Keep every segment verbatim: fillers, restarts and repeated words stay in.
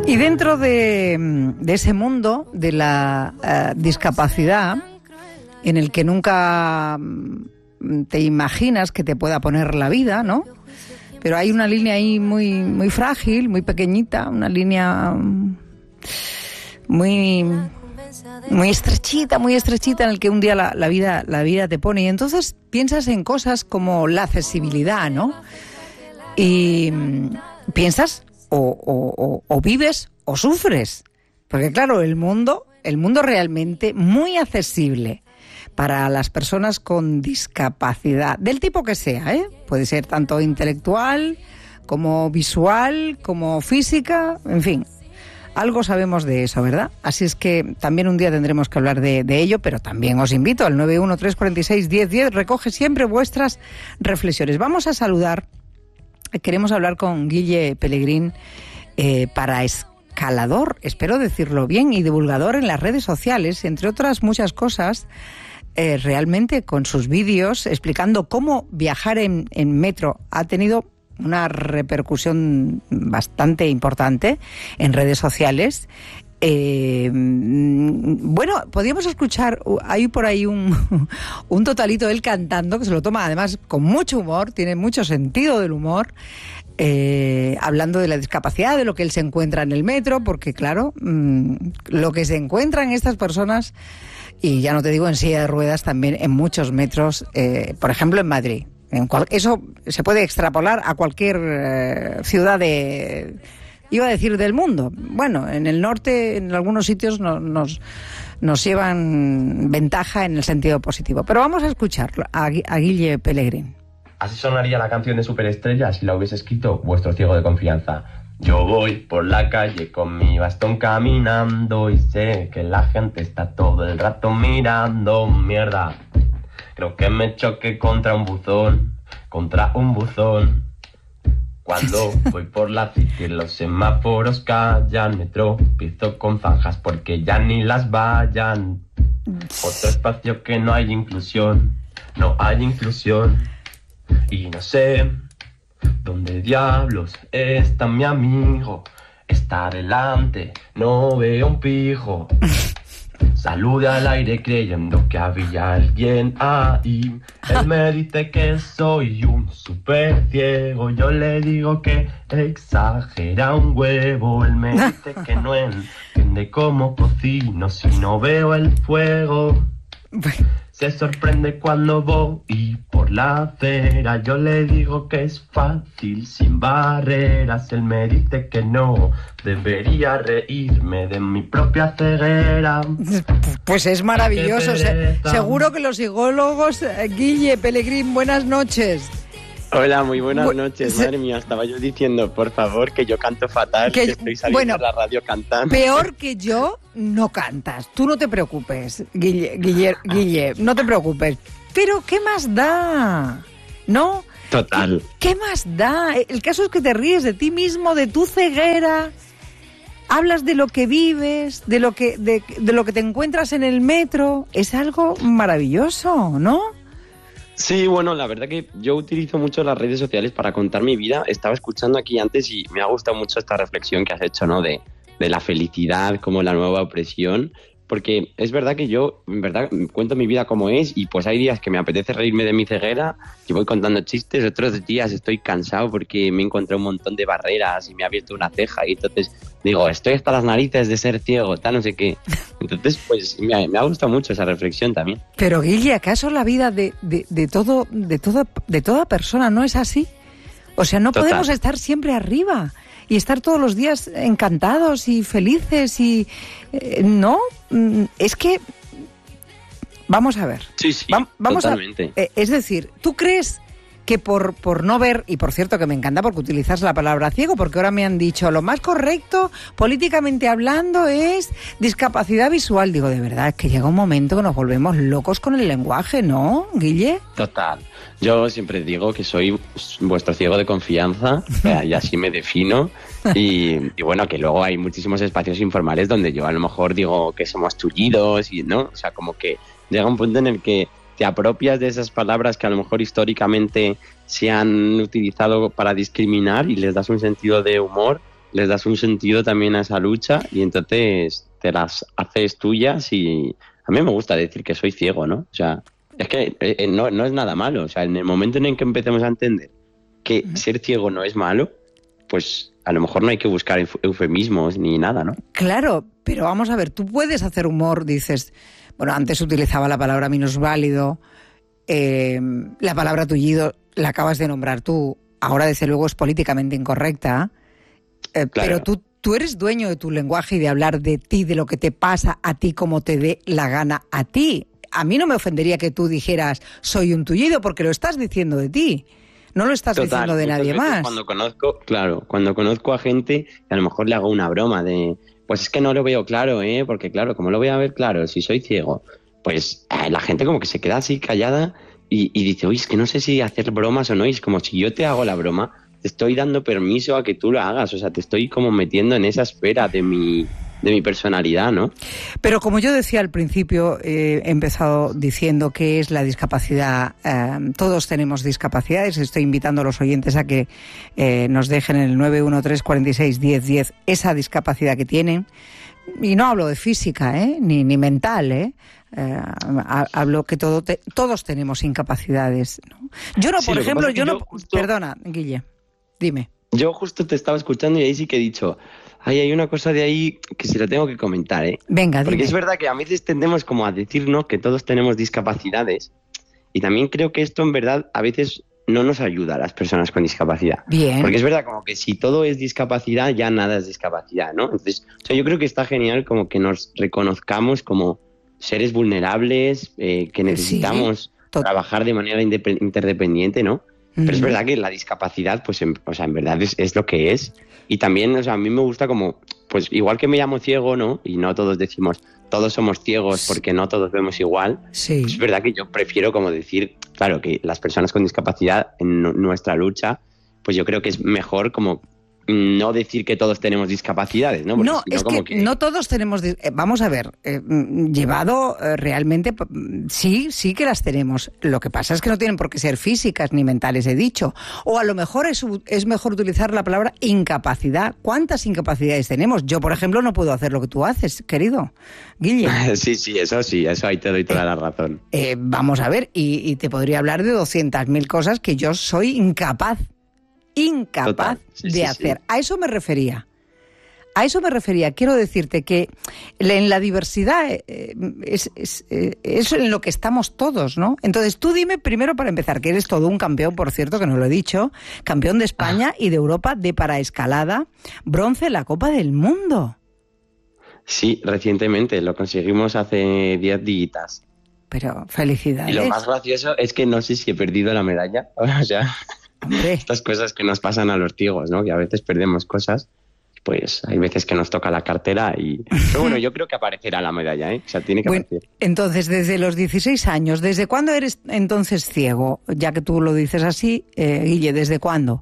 Y dentro de, de ese mundo de la uh, discapacidad, en el que nunca te imaginas que te pueda poner la vida, ¿no? Pero hay una línea ahí muy, muy frágil, muy pequeñita, una línea muy, muy estrechita, muy estrechita, en el que un día la, la vida, la vida te pone. Y entonces piensas en cosas como la accesibilidad, ¿no? Y piensas o, o, o, o vives o sufres. Porque claro, el mundo, el mundo realmente muy accesible para las personas con discapacidad, del tipo que sea, ¿eh? Puede ser tanto intelectual, como visual, como física, en fin. Algo sabemos de eso, ¿verdad? Así es que también un día tendremos que hablar de, de ello, pero también os invito al nueve uno tres cuatro seis uno cero uno cero, recoge siempre vuestras reflexiones. Vamos a saludar, queremos hablar con Guille Pelegrín, eh, para escalador, espero decirlo bien, y divulgador en las redes sociales, entre otras muchas cosas. Eh, realmente con sus vídeos explicando cómo viajar en, en metro ha tenido una repercusión bastante importante en redes sociales. Eh, bueno, podríamos escuchar, hay por ahí un, un totalito de él cantando, que se lo toma además con mucho humor, tiene mucho sentido del humor, eh, hablando de la discapacidad, de lo que él se encuentra en el metro, porque claro, mmm, lo que se encuentran estas personas, y ya no te digo en silla de ruedas, también en muchos metros, eh, por ejemplo en Madrid. En cual, eso se puede extrapolar a cualquier eh, ciudad de, iba a decir del mundo. Bueno, en el norte, en algunos sitios no, nos, nos llevan ventaja en el sentido positivo. Pero vamos a escucharlo, a, a Guille Pelegrín. Así sonaría la canción de Superestrella si la hubiese escrito vuestro ciego de confianza. Yo voy por la calle con mi bastón caminando y sé que la gente está todo el rato mirando. Mierda, creo que me choqué contra un buzón, contra un buzón. Cuando voy por la city los semáforos callan, me tropiezo con zanjas porque ya ni las vayan. Otro espacio que no hay inclusión, no hay inclusión. Y no sé ¿dónde diablos está mi amigo? Está delante, no veo un pijo. Salude al aire creyendo que había alguien ahí. Él me dice que soy un súper ciego. Yo le digo que exagera un huevo. Él me dice que no entiende cómo cocino si no veo el fuego. Se sorprende cuando voy por la acera. Yo le digo que es fácil, sin barreras. Él me dice que no, debería reírme de mi propia ceguera. Pues es maravilloso. Se, seguro que los psicólogos, Guille Pelegrín, buenas noches. Hola, muy buenas Bu- noches, se- madre mía, estaba yo diciendo, por favor, que yo canto fatal, Que- que, estoy saliendo bueno, en la radio cantando. Peor que yo no cantas. Tú no te preocupes, Guille, Guille, Guille, no te preocupes. Pero ¿qué más da? ¿No? Total. ¿Qué más da? El caso es que te ríes de ti mismo, de tu ceguera. Hablas de lo que vives, de lo que, de, de lo que te encuentras en el metro. Es algo maravilloso, ¿no? Sí, bueno, la verdad que yo utilizo mucho las redes sociales para contar mi vida. Estaba escuchando aquí antes y me ha gustado mucho esta reflexión que has hecho, ¿no? De, de la felicidad como la nueva opresión. Porque es verdad que yo, en verdad, cuento mi vida como es y pues hay días que me apetece reírme de mi ceguera y voy contando chistes, otros días estoy cansado porque me he encontrado un montón de barreras y me ha abierto una ceja y entonces digo, estoy hasta las narices de ser ciego, tal, no sé qué. Entonces, pues me ha, me ha gustado mucho esa reflexión también. Pero Guille, ¿acaso la vida de, de, de todo, de toda, de toda persona no es así? O sea, no Total. podemos estar siempre arriba y estar todos los días encantados y felices y eh, no, Mm, es que vamos a ver. Sí, sí, Va- vamos totalmente. A, eh, es decir, ¿tú crees que por, por no ver, y por cierto que me encanta porque utilizas la palabra ciego, porque ahora me han dicho lo más correcto, políticamente hablando, es discapacidad visual? Digo, de verdad, es que llega un momento que nos volvemos locos con el lenguaje, ¿no, Guille? Total. Yo siempre digo que soy vuestro ciego de confianza, y así me defino. Y, y bueno, que luego hay muchísimos espacios informales donde yo a lo mejor digo que somos tullidos y no, o sea, como que llega un punto en el que te apropias de esas palabras que a lo mejor históricamente se han utilizado para discriminar y les das un sentido de humor les das un sentido también a esa lucha y entonces te las haces tuyas y a mí me gusta decir que soy ciego, ¿no? O sea, es que eh, no, no es nada malo. O sea, en el momento en el que empecemos a entender que ser ciego no es malo, pues a lo mejor no hay que buscar eufemismos ni nada, ¿no? Claro, pero vamos a ver, tú puedes hacer humor, dices, bueno, antes utilizaba la palabra minusválido, eh, la palabra tullido la acabas de nombrar tú, ahora desde luego es políticamente incorrecta, eh, claro. Pero tú, tú eres dueño de tu lenguaje y de hablar de ti, de lo que te pasa a ti, como te dé la gana a ti. A mí no me ofendería que tú dijeras soy un tullido porque lo estás diciendo de ti. No lo estás Total, diciendo de nadie más. Cuando conozco, claro, cuando conozco a gente, a lo mejor le hago una broma de, pues es que no lo veo claro, ¿eh? Porque claro, ¿cómo lo voy a ver claro si soy ciego? Pues eh, la gente como que se queda así callada y, y dice, uy, es que no sé si hacer bromas o no. Y es como si yo te hago la broma, te estoy dando permiso a que tú lo hagas. O sea, te estoy como metiendo en esa esfera de mi... de mi personalidad, ¿no? Pero como yo decía al principio, eh, he empezado diciendo que es la discapacidad. Eh, todos tenemos discapacidades. Estoy invitando a los oyentes a que eh, nos dejen en el nueve uno tres, cuatro seis, diez, diez esa discapacidad que tienen. Y no hablo de física, ¿eh? ni, ni mental, ¿eh? Eh, hablo que todo te, todos tenemos incapacidades, ¿no? Yo no, sí, por ejemplo, yo no... Yo justo, perdona, Guille, dime. Yo justo te estaba escuchando y ahí sí que he dicho... Ay, hay una cosa de ahí que se lo tengo que comentar, ¿eh? Venga, dime. Porque es verdad que a veces tendemos como a decirnos que todos tenemos discapacidades y también creo que esto en verdad a veces no nos ayuda a las personas con discapacidad. Bien. Porque es verdad como que si todo es discapacidad ya nada es discapacidad, ¿no? Entonces, o sea, yo creo que está genial como que nos reconozcamos como seres vulnerables, eh, que necesitamos sí, trabajar de manera independ- interdependiente, ¿no? Pero es verdad que la discapacidad, pues, en, o sea, en verdad es, es lo que es. Y también, o sea, a mí me gusta como, pues, igual que me llamo ciego, ¿no? Y no todos decimos, todos somos ciegos porque no todos vemos igual. Sí. Pues es verdad que yo prefiero como decir, claro, que las personas con discapacidad en nuestra lucha, pues yo creo que es mejor como no decir que todos tenemos discapacidades, ¿no? Porque no, es como que, que no todos tenemos... Vamos a ver, eh, llevado eh, realmente, sí, sí que las tenemos. Lo que pasa es que no tienen por qué ser físicas ni mentales, he dicho. O a lo mejor es, es mejor utilizar la palabra incapacidad. ¿Cuántas incapacidades tenemos? Yo, por ejemplo, no puedo hacer lo que tú haces, querido Guille. Sí, sí, eso sí, eso ahí te doy toda eh, la razón. Eh, vamos a ver, y, y te podría hablar de doscientas mil cosas que yo soy incapaz incapaz sí, de sí, hacer. Sí. A eso me refería. A eso me refería. Quiero decirte que en la diversidad eh, es, es, eh, es en lo que estamos todos, ¿no? Entonces tú dime primero para empezar, que eres todo un campeón, por cierto, que no lo he dicho, campeón de España ah. y de Europa de paraescalada, bronce en la Copa del Mundo. Sí, recientemente, lo conseguimos hace diez días. Pero felicidades. Y lo más gracioso es que no sé si he perdido la medalla, o sea... Hombre. Estas cosas que nos pasan a los ciegos, ¿no? Que a veces perdemos cosas, pues hay veces que nos toca la cartera y... Pero bueno, yo creo que aparecerá la medalla, ¿eh? O sea, tiene que bueno, aparecer. Entonces, desde los dieciséis años, ¿desde cuándo eres entonces ciego? Ya que tú lo dices así, eh, Guille, ¿desde cuándo?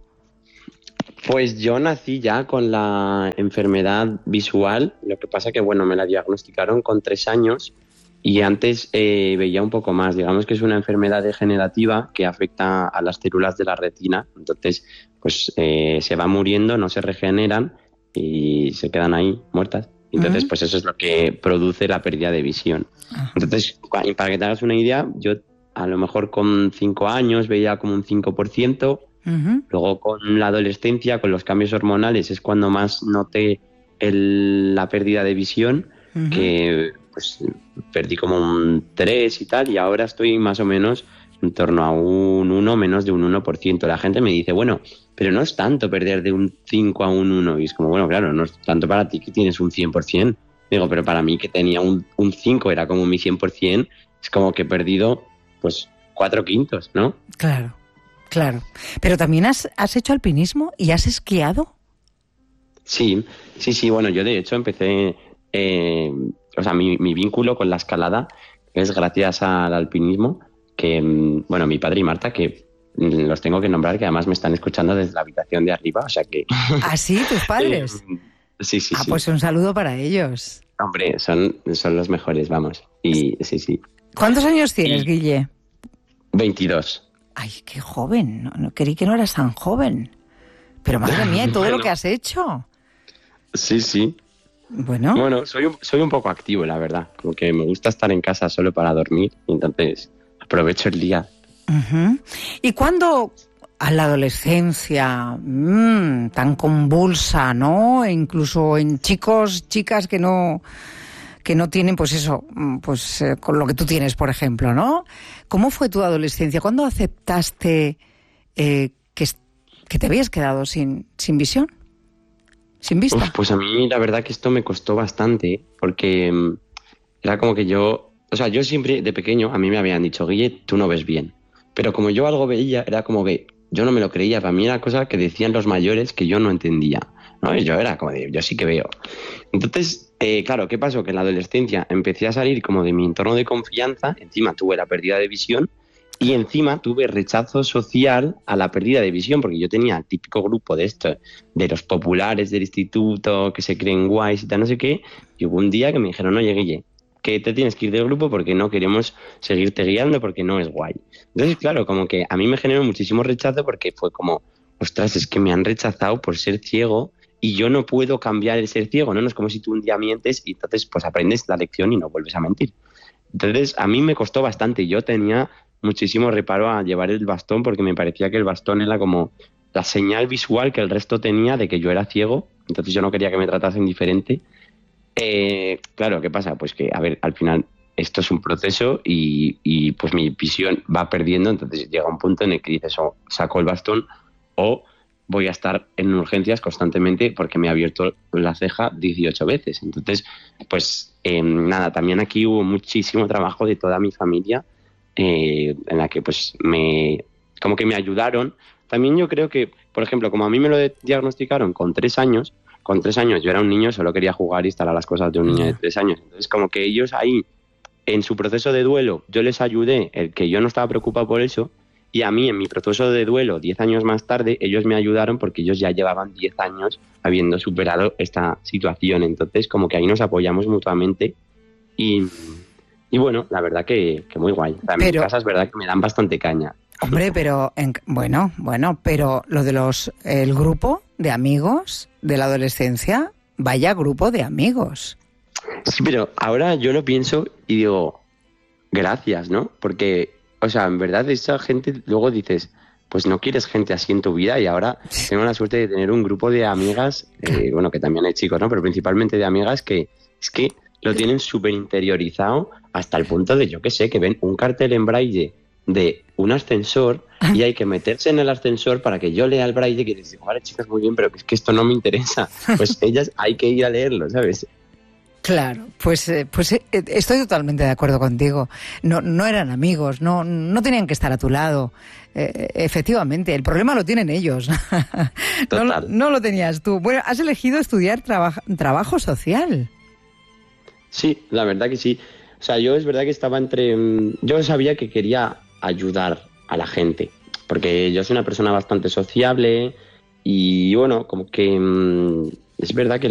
Pues yo nací ya con la enfermedad visual, lo que pasa que, bueno, me la diagnosticaron con tres años y antes eh, veía un poco más. Digamos que es una enfermedad degenerativa que afecta a las células de la retina. Entonces, pues eh, se va muriendo, no se regeneran y se quedan ahí muertas. Entonces, uh-huh. pues eso es lo que produce la pérdida de visión. Uh-huh. Entonces, para que te hagas una idea, yo a lo mejor con cinco años veía como un cinco por ciento. Uh-huh. Luego con la adolescencia, con los cambios hormonales, es cuando más noté el, la pérdida de visión, uh-huh. que... pues perdí como un tres y tal, y ahora estoy más o menos en torno a un uno, menos de un uno por ciento. La gente me dice, bueno, pero no es tanto perder de un cinco a un uno, y es como, bueno, claro, no es tanto para ti que tienes un cien por ciento. Digo, pero para mí que tenía un, un cinco, era como mi cien por ciento, es como que he perdido, pues, cuatro quintos, ¿no? Claro, claro. Pero también has, has hecho alpinismo y has esquiado. Sí, sí, sí, bueno, yo de hecho empecé... Eh, o sea, mi, mi vínculo con la escalada es gracias al alpinismo, que, bueno, mi padre y Marta, que los tengo que nombrar, que además me están escuchando desde la habitación de arriba, o sea que... ¿Ah, sí? ¿Tus padres? eh, sí, sí, ah, sí. Pues un saludo para ellos. Hombre, son, son los mejores, vamos. Y sí, sí. ¿Cuántos años tienes, y... Guille? veintidós. Ay, qué joven. No, no, creí que no eras tan joven. Pero madre mía, ¿y todo bueno. lo que has hecho? Sí, sí. Bueno. Bueno, soy un, soy un poco activo, la verdad. Como que me gusta estar en casa solo para dormir, y entonces aprovecho el día. Uh-huh. ¿Y cuándo a la adolescencia mmm, tan convulsa, ¿no? E incluso en chicos, chicas que no que no tienen, pues eso, pues eh, con lo que tú tienes, por ejemplo, ¿no? ¿Cómo fue tu adolescencia? ¿Cuándo aceptaste eh, que, que te habías quedado sin, sin visión? ¿Sin vista? Uf, pues a mí la verdad que esto me costó bastante, porque um, era como que yo, o sea, yo siempre de pequeño a mí me habían dicho, Guille, tú no ves bien. Pero como yo algo veía, era como que yo no me lo creía. Para mí era cosa que decían los mayores que yo no entendía, ¿no? Y yo era como de, yo sí que veo. Entonces, eh, claro, ¿qué pasó? Que en la adolescencia empecé a salir como de mi entorno de confianza, encima tuve la pérdida de visión y encima tuve rechazo social a la pérdida de visión, porque yo tenía el típico grupo de esto, de los populares del instituto, que se creen guays y tal, no sé qué, y hubo un día que me dijeron, oye, Guille, que te tienes que ir del grupo porque no queremos seguirte guiando porque no es guay. Entonces, claro, como que a mí me generó muchísimo rechazo porque fue como, ostras, es que me han rechazado por ser ciego y yo no puedo cambiar el ser ciego, ¿no? No es como si tú un día mientes y entonces pues aprendes la lección y no vuelves a mentir. Entonces, a mí me costó bastante. Yo tenía muchísimo reparo a llevar el bastón porque me parecía que el bastón era como la señal visual que el resto tenía de que yo era ciego, entonces yo no quería que me tratasen diferente. Eh, claro, ¿qué pasa? Pues que, a ver, al final esto es un proceso y, y pues mi visión va perdiendo, entonces llega un punto en el que dices, o saco el bastón o voy a estar en urgencias constantemente porque me ha abierto la ceja dieciocho veces. Entonces, pues eh, nada, también aquí hubo muchísimo trabajo de toda mi familia eh, en la que pues me, como que me ayudaron. También yo creo que, por ejemplo, como a mí me lo diagnosticaron con tres años, con tres años yo era un niño, solo quería jugar y instalar las cosas de un niño de tres años. Entonces, como que ellos ahí, en su proceso de duelo, yo les ayudé, el que yo no estaba preocupado por eso, y a mí, en mi proceso de duelo, diez años más tarde, ellos me ayudaron porque ellos ya llevaban diez años habiendo superado esta situación. Entonces, como que ahí nos apoyamos mutuamente y, y bueno, la verdad que, que muy guay. También Pero... en casa es verdad que me dan bastante caña. Hombre, pero en, bueno, bueno, pero lo de los el grupo de amigos de la adolescencia, vaya grupo de amigos. Sí, pero ahora yo lo pienso y digo, gracias, ¿no? Porque, o sea, en verdad esa gente luego dices, pues no quieres gente así en tu vida y ahora tengo la suerte de tener un grupo de amigas, eh, bueno, que también hay chicos, ¿no? Pero principalmente de amigas que es que lo tienen súper interiorizado hasta el punto de, yo qué sé, que ven un cartel en braille de un ascensor y hay que meterse en el ascensor para que yo lea el braille, que les digo, vale, chicas, muy bien, pero es que esto no me interesa. Pues ellas hay que ir a leerlo, ¿sabes? Claro, pues, eh, pues eh, estoy totalmente de acuerdo contigo. No, no eran amigos, no, no tenían que estar a tu lado. Eh, efectivamente, el problema lo tienen ellos. no, no lo tenías tú. Bueno, has elegido estudiar traba- trabajo social. Sí, la verdad que sí. O sea, yo es verdad que estaba entre... Yo sabía que quería ayudar a la gente, porque yo soy una persona bastante sociable y bueno, como que es verdad que